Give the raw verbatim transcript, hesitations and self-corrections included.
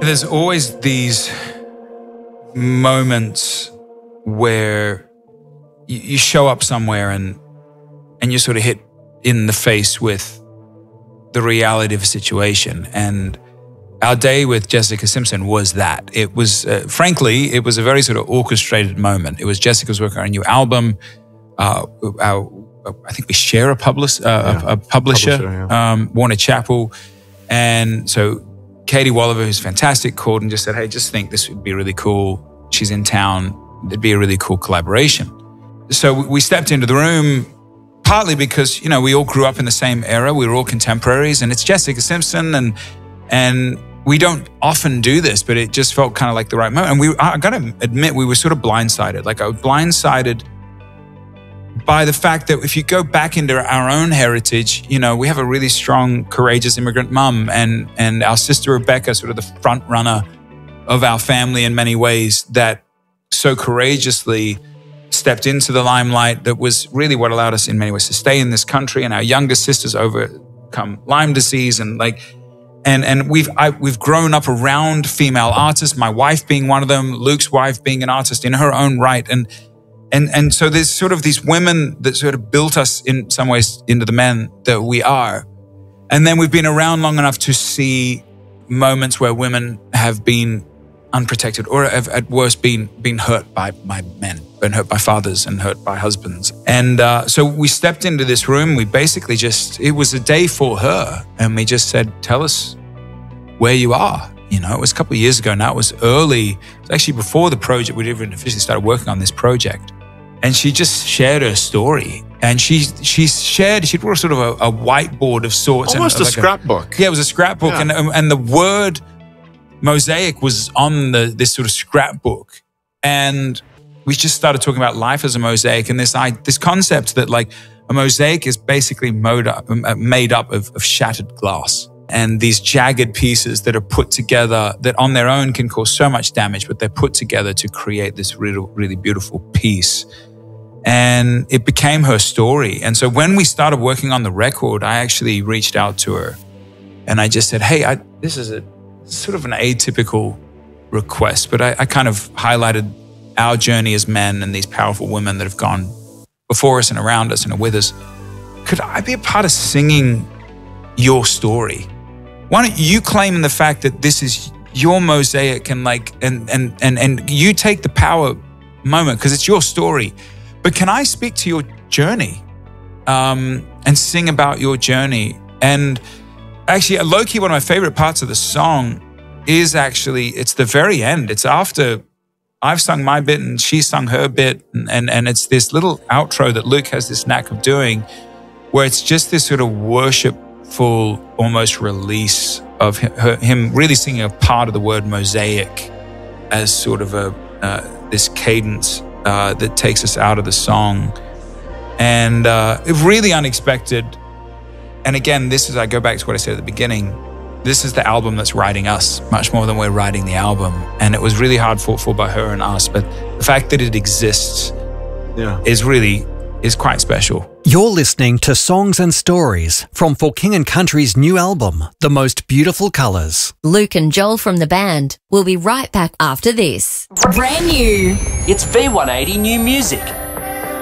there's always these moments where you, you show up somewhere and and you sort of hit in the face with the reality of a situation. And our day with Jessica Simpson was that. It was, uh, frankly, it was a very sort of orchestrated moment. It was Jessica's work on a new album. Uh, our, I think we share a, public, uh, yeah. a, a publisher, publisher yeah. um, Warner Chappell. And so Katie Walliver, who's fantastic, called and just said, hey, just think this would be really cool. She's in town. It'd be a really cool collaboration. So we stepped into the room, partly because, you know, we all grew up in the same era. We were all contemporaries, and it's Jessica Simpson, and and we don't often do this, but it just felt kind of like the right moment. And we, I got to admit, we were sort of blindsided. Like, I was blindsided by the fact that if you go back into our own heritage, you know, we have a really strong, courageous immigrant mum, and and our sister Rebecca, sort of the front runner of our family in many ways, that so courageously stepped into the limelight. That was really what allowed us in many ways to stay in this country, and our younger sisters overcome Lyme disease, and like, and and we've I, we've grown up around female artists. My wife being one of them, Luke's wife being an artist in her own right, and and and so there's sort of these women that sort of built us in some ways into the men that we are, and then we've been around long enough to see moments where women have been unprotected, or have at worst been been hurt by by men, been hurt by fathers and hurt by husbands. And uh, so we stepped into this room. We basically just, it was a day for her, and we just said, tell us where you are. You know, it was a couple of years ago now. It was early. It was actually before the project, we'd even officially started working on this project. And she just shared her story. And she she shared, she brought sort of a, a whiteboard of sorts. Almost and, a like scrapbook. A, yeah, it was a scrapbook. Yeah. And, and the word mosaic was on the this sort of scrapbook. And we just started talking about life as a mosaic, and this I, this concept that like a mosaic is basically made up, made up of, of shattered glass, and these jagged pieces that are put together that on their own can cause so much damage, but they're put together to create this really, really beautiful piece. And it became her story. And so when we started working on the record, I actually reached out to her and I just said, hey, I, this is a sort of an atypical request, but I, I kind of highlighted our journey as men and these powerful women that have gone before us and around us and are with us. Could I be a part of singing your story? Why don't you claim the fact that this is your mosaic, and like, and and and and you take the power moment because it's your story. But can I speak to your journey um, and sing about your journey? And actually, low-key, one of my favorite parts of the song is actually, it's the very end. It's after I've sung my bit and she sung her bit. And, and, and it's this little outro that Luke has this knack of doing, where it's just this sort of worshipful, almost release of him, her, him really singing a part of the word mosaic as sort of a uh, this cadence uh, that takes us out of the song. And uh, really unexpected. And again, this is, I go back to what I said at the beginning, this is the album that's writing us much more than we're writing the album. And it was really hard fought for by her and us, but the fact that it exists yeah. is really, is quite special. You're listening to Songs and Stories from For King and Country's new album, The Most Beautiful Colours. Luke and Joel from the band will be right back after this. Brand new. It's V one eighty New Music.